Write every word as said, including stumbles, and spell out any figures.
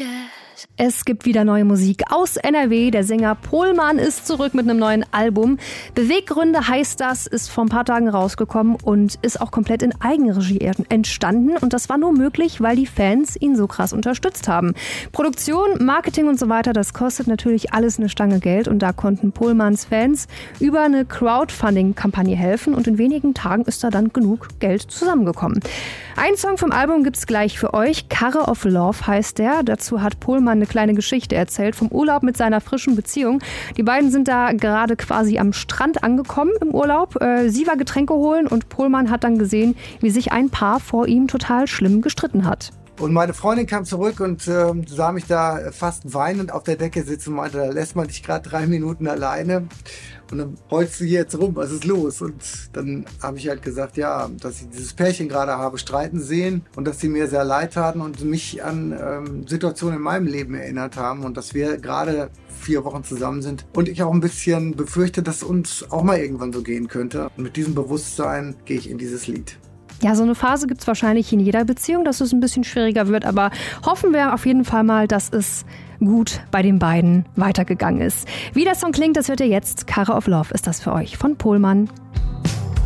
Es gibt wieder neue Musik aus N R W. Der Sänger Pohlmann ist zurück mit einem neuen Album. Beweggründe heißt das, ist vor ein paar Tagen rausgekommen und ist auch komplett in Eigenregie entstanden. Und das war nur möglich, weil die Fans ihn so krass unterstützt haben. Produktion, Marketing und so weiter, das kostet natürlich alles eine Stange Geld. Und da konnten Pohlmanns Fans über eine Crowdfunding-Kampagne helfen. Und in wenigen Tagen ist da dann genug Geld zusammengekommen. Ein Song vom Album gibt's gleich für euch. Karre of Love heißt der. Dazu hat Pohlmann eine kleine Geschichte erzählt vom Urlaub mit seiner frischen Beziehung. Die beiden sind da gerade quasi am Strand angekommen im Urlaub. Äh, sie war Getränke holen und Pohlmann hat dann gesehen, wie sich ein Paar vor ihm total schlimm gestritten hat. Und meine Freundin kam zurück und äh, sah mich da fast weinend auf der Decke sitzen und meinte, da lässt man dich gerade drei Minuten alleine. Und dann heulst du hier jetzt rum, was ist los? Und dann habe ich halt gesagt, ja, dass ich dieses Pärchen gerade habe streiten sehen und dass sie mir sehr leid taten und mich an ähm, Situationen in meinem Leben erinnert haben und dass wir gerade vier Wochen zusammen sind und ich auch ein bisschen befürchte, dass uns auch mal irgendwann so gehen könnte. Und mit diesem Bewusstsein gehe ich in dieses Lied. Ja, so eine Phase gibt es wahrscheinlich in jeder Beziehung, dass es ein bisschen schwieriger wird. Aber hoffen wir auf jeden Fall mal, dass es gut bei den beiden weitergegangen ist. Wie der Song klingt, das hört ihr jetzt. Karre of Love ist das für euch von Pohlmann.